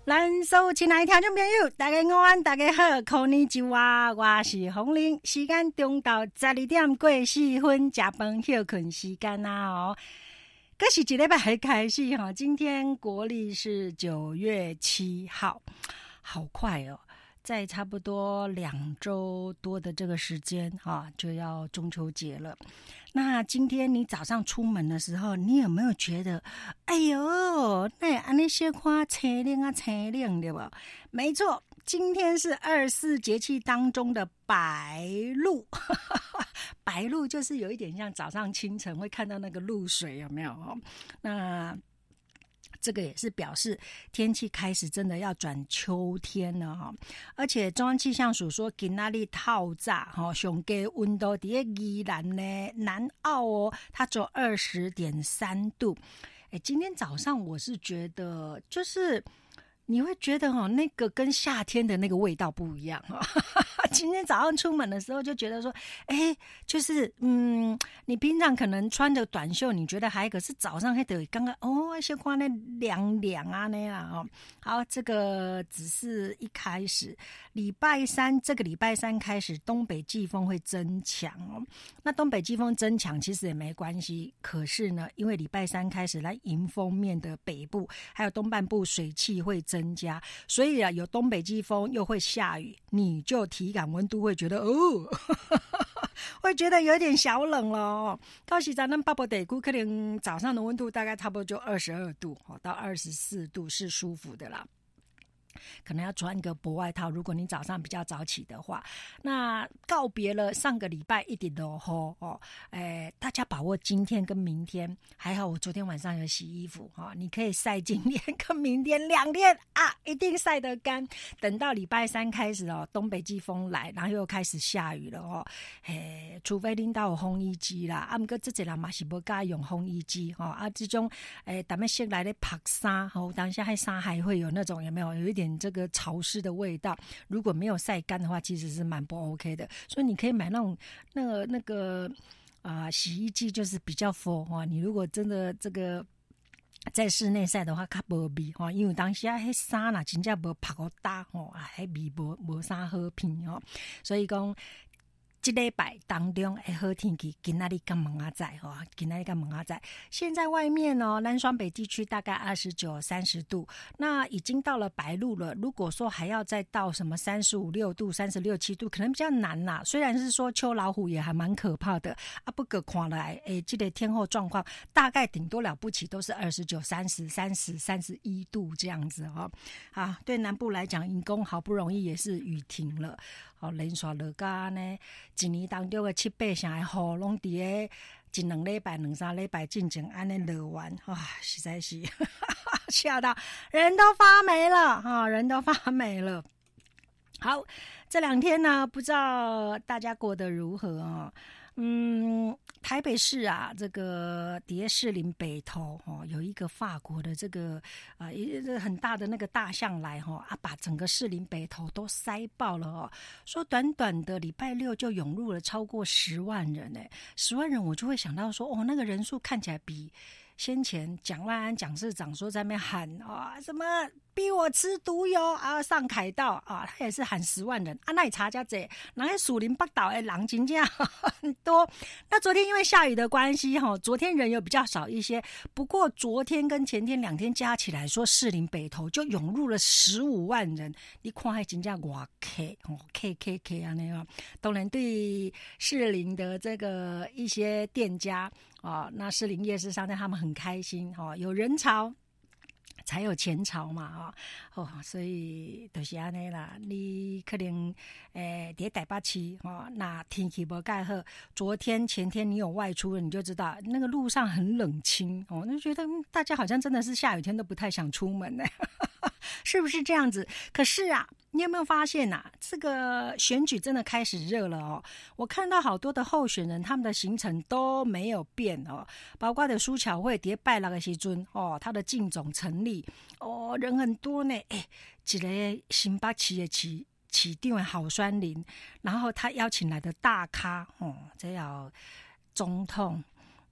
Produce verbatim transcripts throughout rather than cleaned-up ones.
咱所有亲爱的听众朋友，大家午安，大家好，こんにちは，我是洪玲。时间中到十二点过四分，吃饭休困时间啊哦。这是一礼拜开始哈，今天国历是九月七号，好快哦，在差不多两周多的这个时间啊，就要中秋节了。那今天你早上出门的时候，你有没有觉得，哎呦，那安尼小看青亮啊青亮对吧？没错，今天是二十四节气当中的白露。白露就是有一点像早上清晨会看到那个露水，有没有？那这个也是表示天气开始真的要转秋天了哈，而且中央气象署说今天的透早哈，上低温度在宜兰呢南澳哦，它只有二十点三度。哎，今天早上我是觉得就是你会觉得哈，那个跟夏天的那个味道不一样哈。今天早上出门的时候就觉得说，哎，就是嗯，你平常可能穿着短袖，你觉得还可是早上还得刚刚哦，先看那凉凉啊那啦哦。好，这个只是一开始，礼拜三这个礼拜三开始，东北季风会增强哦。那东北季风增强其实也没关系，可是呢，因为礼拜三开始来迎风面的北部还有东半部水汽会增加，所以啊，有东北季风又会下雨，你就体感温度会觉得哦，会觉得有点小冷了哦。到时咱们北部地区可能早上的温度大概差不多就二十二度到二十四度是舒服的啦。可能要穿个薄外套，如果你早上比较早起的话。那告别了上个礼拜一点落雨哦，哎，大家把握今天跟明天。还好我昨天晚上有洗衣服哈、哦，你可以晒今天跟明天两天啊，一定晒得干。等到礼拜三开始哦，东北季风来，然后又开始下雨了哦。哎，除非领导有烘衣机啦，啊，不过这些人嘛是不敢用烘衣机哈、哦、啊，这种哎，咱们先来的拍衫哦，当下还衫还会有那种有没有有一点这个潮湿的味道，如果没有晒干的话，其实是蛮不 OK 的。所以你可以买那种那个那个啊、呃、洗衣机，就是比较 for 哈。你如果真的这个在室内晒的话，较无味哈，因为当时啊，迄衫啦真正无拍好打吼，啊，迄味无无啥好闻哦。所以讲。这礼拜当中的好天气，今仔日跟蒙阿仔哦，今仔日跟蒙阿仔。现在外面哦，南双北地区大概二十九、三十度，那已经到了白露了。如果说还要再到什么三十五六度、三十六七度，可能比较难啦。虽然是说秋老虎也还蛮可怕的啊，不过看来，诶，这个天候状况大概顶多了不起都是二十九、三十、三十、三十一度这样子哦。啊，对南部来讲，因公好不容易也是雨停了。哦，连续落甲呢，一年当中的七八成的雨，拢伫个一两礼拜、两三礼拜进前安尼落完，哇，实在是吓到人都发霉了哈、哦，人都发霉了。好，这两天呢，不知道大家过得如何啊？嗯，台北市啊，这个底下士林北投哦，有一个法国的这个啊，一个很大的那个大象来哈、哦、啊，把整个士林北投都塞爆了哦。说短短的礼拜六就涌入了超过十万人哎，十万人我就会想到说哦，那个人数看起来比先前蒋万安蒋市长说在那边喊啊、哦、什么逼我吃毒油啊上凯道啊，他也是喊十万人啊，那你查家这，然后树林北岛的人真正很多。那昨天因为下雨的关系哈，昨天人有比较少一些，不过昨天跟前天两天加起来说士林北投就涌入了十五万人，你看还真正哇 K 哦 K K K 啊那个，当然对士林的这个一些店家啊，那士林夜市商店他们很开心哦，有人潮。才有前朝嘛哦，所以就是安尼啦。你可能诶伫台北市哦，那天气无介好，昨天前天你有外出了，你就知道那个路上很冷清哦，就觉得、嗯、大家好像真的是下雨天都不太想出门呢，是不是这样子？可是啊。你有没有发现啊？这个选举真的开始热了哦！我看到好多的候选人，他们的行程都没有变哦，包括的苏巧慧叠拜那个时阵哦，他的竞总成立哦，人很多呢。哎，一个新北市的市市长的郝酸林，然后他邀请来的大咖哦，这要总统。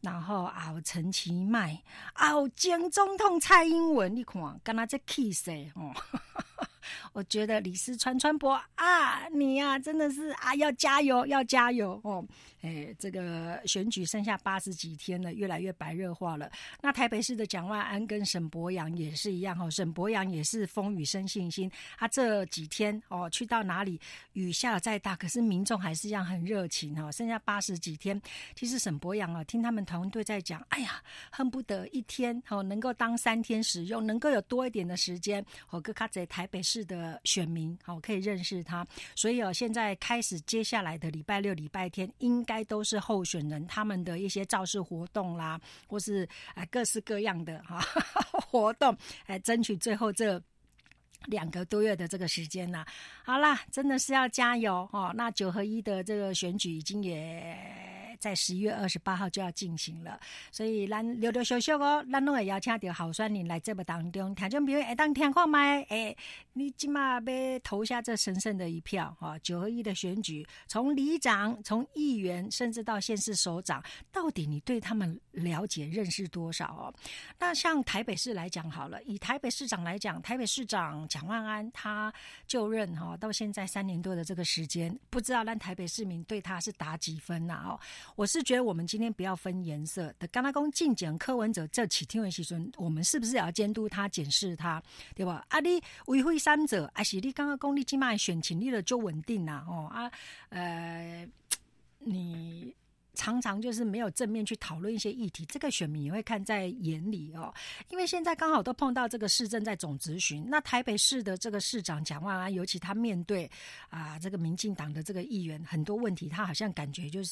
然后啊有陈其迈，啊有前总统蔡英文，你看，跟他这气势哦。我觉得李斯川川博啊，你呀、啊、真的是啊，要加油，要加油哦！哎，这个选举剩下八十几天了，越来越白热化了。那台北市的蒋万安跟沈伯洋也是一样哦，沈伯洋也是风雨生信心，他这几天哦去到哪里雨下了再大，可是民众还是一样很热情哦。剩下八十几天，其实沈伯洋啊，听他们团队在讲，哎呀，恨不得一天哦能够当三天使用，能够有多一点的时间，哦，跟他在台北市的选民好、哦、可以认识他，所以哦，现在开始接下来的礼拜六、礼拜天，应该都是候选人他们的一些造势活动啦，或是呃各式各样的哈、啊、活动，哎，争取最后这两个多月的这个时间啦。好啦，真的是要加油哦！那九合一的这个选举已经也在十一月二十八号就要进行了，所以咱溜溜小小哦，咱拢会邀请到候选人来节目当中，听众朋友会当听看麦，诶，你今嘛要投下这神圣的一票哈！九合一的选举，从里长、从议员，甚至到县市首长，到底你对他们了解认识多少哦？那像台北市来讲好了，以台北市长来讲，台北市长蒋万安他就任哈、哦，到现在三年多的这个时间，不知道咱台北市民对他是打几分呐、啊？哦。我是觉得我们今天不要分颜色的，刚刚讲竞检柯文哲这几天的时阵，我们是不是也要监督他、检视他，对吧？啊，你违规三者，还是你刚刚讲你今麦选情你的就稳定啦、啊，哦啊，呃，你。常常就是没有正面去讨论一些议题，这个选民也会看在眼里哦。因为现在刚好都碰到这个市政在总质询，那台北市的这个市长蒋万安，尤其他面对啊这个民进党的这个议员，很多问题他好像感觉就是。